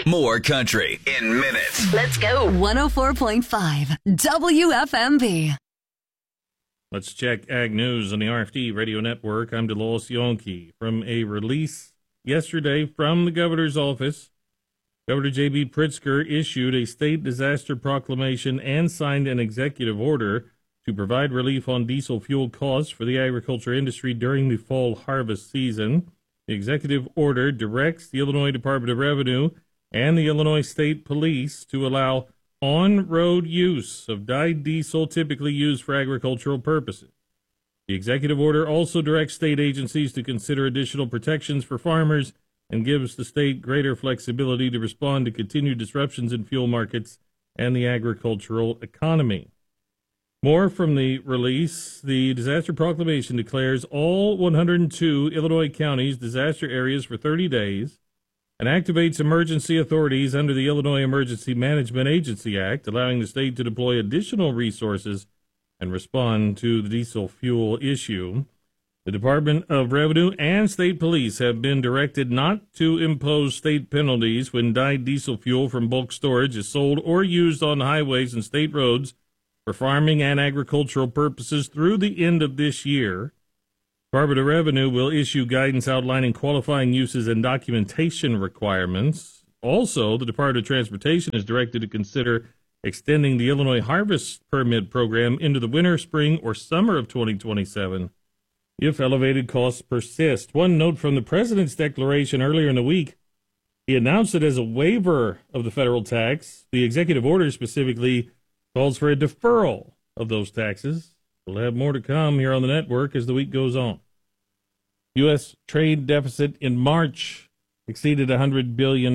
More country in minutes. Let's go. 104.5 WFMB. Let's check Ag News on the RFD Radio Network. I'm DeLois Yonke. From a release yesterday from the governor's office, Governor J.B. Pritzker issued a state disaster proclamation and signed an executive order to provide relief on diesel fuel costs for the agriculture industry during the fall harvest season. The executive order directs the Illinois Department of Revenue and the Illinois State Police to allow on-road use of dyed diesel typically used for agricultural purposes. The executive order also directs state agencies to consider additional protections for farmers and gives the state greater flexibility to respond to continued disruptions in fuel markets and the agricultural economy. More from the release. The disaster proclamation declares all 102 Illinois counties disaster areas for 30 days and activates emergency authorities under the Illinois Emergency Management Agency Act, allowing the state to deploy additional resources and respond to the diesel fuel issue. The Department of Revenue and state police have been directed not to impose state penalties when dyed diesel fuel from bulk storage is sold or used on highways and state roads for farming and agricultural purposes through the end of this year. Department of Revenue will issue guidance outlining qualifying uses and documentation requirements. Also, the Department of Transportation is directed to consider extending the Illinois Harvest Permit Program into the winter, spring, or summer of 2027 if elevated costs persist. One note from the President's declaration earlier in the week, he announced it as a waiver of the federal tax. The executive order specifically calls for a deferral of those taxes. We'll have more to come here on the network as the week goes on. U.S. trade deficit in March exceeded $100 billion.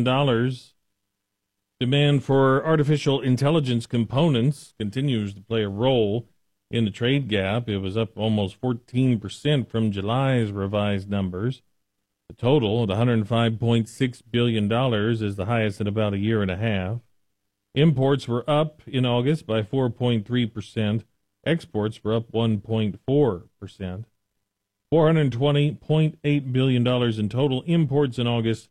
Demand for artificial intelligence components continues to play a role in the trade gap. It was up almost 14% from July's revised numbers. The total of $105.6 billion is the highest in about a year and a half. Imports were up in August by 4.3%. Exports were up 1.4%. $420.8 billion in total imports in August,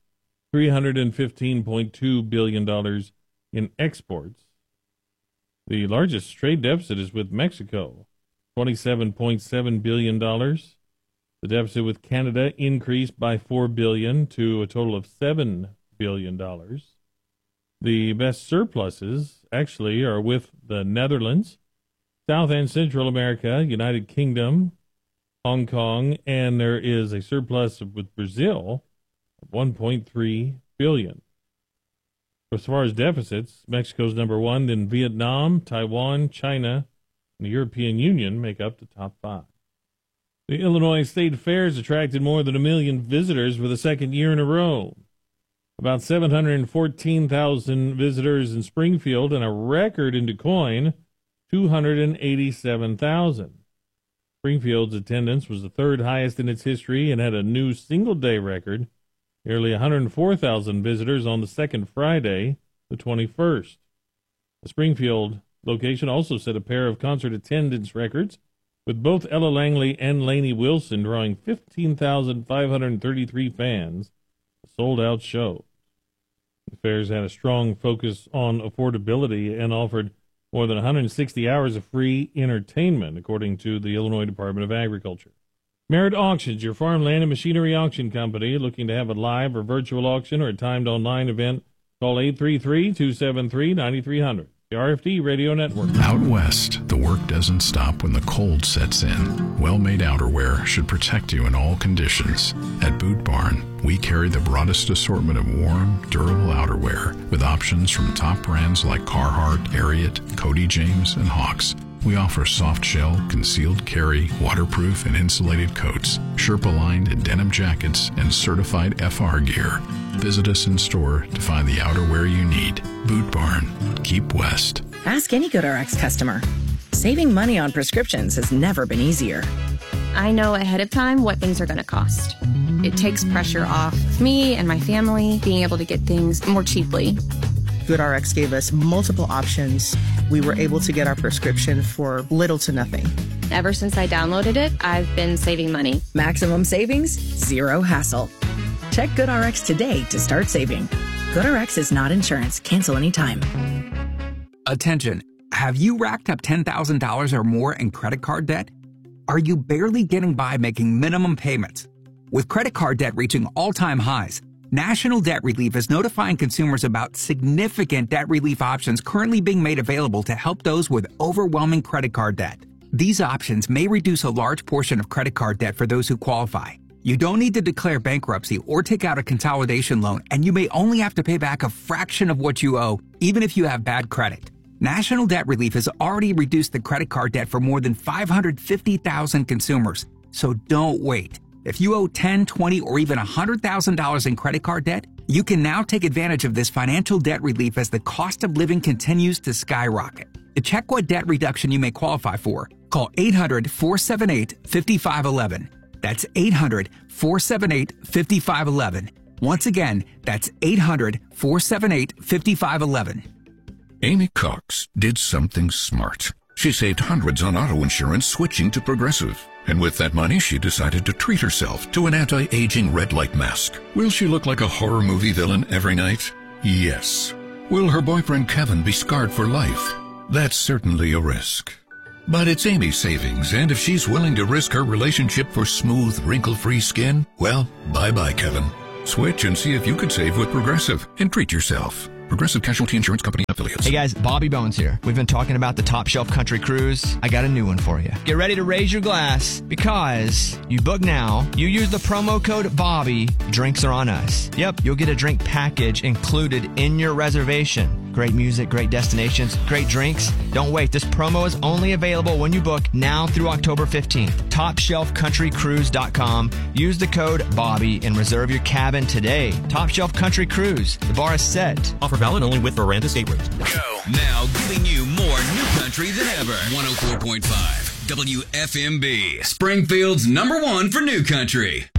$315.2 billion in exports. The largest trade deficit is with Mexico, $27.7 billion. The deficit with Canada increased by $4 billion to a total of $7 billion. The best surpluses actually are with the Netherlands, South and Central America, United Kingdom, Hong Kong, and there is a surplus with Brazil of $1.3 billion. As far as deficits, Mexico's number one, then Vietnam, Taiwan, China, and the European Union make up the top five. The Illinois State Fair has attracted more than 1 million visitors for the second year in a row. About 714,000 visitors in Springfield and a record in DuQuoin, 287,000. Springfield's attendance was the third highest in its history and had a new single-day record, nearly 104,000 visitors on the second Friday, the 21st. The Springfield location also set a pair of concert attendance records, with both Ella Langley and Lainey Wilson drawing 15,533 fans, a sold-out show. The fairs had a strong focus on affordability and offered more than 160 hours of free entertainment, according to the Illinois Department of Agriculture. Merit Auctions, your farmland and machinery auction company. Looking to have a live or virtual auction or a timed online event? Call 833-273-9300. The RFD Radio Network. Out west, the work doesn't stop when the cold sets in. Well-made outerwear should protect you in all conditions. At Boot Barn, we carry the broadest assortment of warm, durable outerwear with options from top brands like Carhartt, Ariat, Cody James, and Hawks. We offer soft shell, concealed carry, waterproof and insulated coats, Sherpa-lined and denim jackets, and certified FR gear. Visit us in store to find the outerwear you need. Boot Barn. Keep west. Ask any GoodRx customer. Saving money on prescriptions has never been easier. I know ahead of time what things are going to cost. It takes pressure off me and my family being able to get things more cheaply. GoodRx gave us multiple options. We were able to get our prescription for little to nothing. Ever since I downloaded it, I've been saving money. Maximum savings, zero hassle. Check GoodRx today to start saving. GoodRx is not insurance. Cancel anytime. Attention. Have you racked up $10,000 or more in credit card debt? Are you barely getting by making minimum payments? With credit card debt reaching all-time highs, National Debt Relief is notifying consumers about significant debt relief options currently being made available to help those with overwhelming credit card debt. These options may reduce a large portion of credit card debt for those who qualify. You don't need to declare bankruptcy or take out a consolidation loan, and you may only have to pay back a fraction of what you owe, even if you have bad credit. National Debt Relief has already reduced the credit card debt for more than 550,000 consumers. So don't wait. If you owe $10,000, $20,000, or even $100,000 in credit card debt, you can now take advantage of this financial debt relief as the cost of living continues to skyrocket. To check what debt reduction you may qualify for, call 800-478-5511. That's 800-478-5511. Once again, that's 800-478-5511. Amy Cox did something smart. She saved hundreds on auto insurance switching to Progressive. And with that money, she decided to treat herself to an anti-aging red light mask. Will she look like a horror movie villain every night? Yes. Will her boyfriend Kevin be scarred for life? That's certainly a risk. But it's Amy's savings, and if she's willing to risk her relationship for smooth, wrinkle-free skin, well, bye-bye, Kevin. Switch and see if you could save with Progressive and treat yourself. Progressive Casualty Insurance Company affiliates. Hey guys, Bobby Bones here. We've been talking about the Top Shelf Country Cruise. I got a new one for you. Get ready to raise your glass because you book now, you use the promo code BOBBY, drinks are on us. Yep, you'll get a drink package included in your reservation. Great music, great destinations, great drinks. Don't wait. This promo is only available when you book now through October 15th. TopShelfCountryCruise.com. Use the code BOBBY and reserve your cabin today. Top Shelf Country Cruise. The bar is set. Offer valid only with Veranda State Rooms. Go. Now giving you more new country than ever. 104.5 WFMB. Springfield's #1 for new country.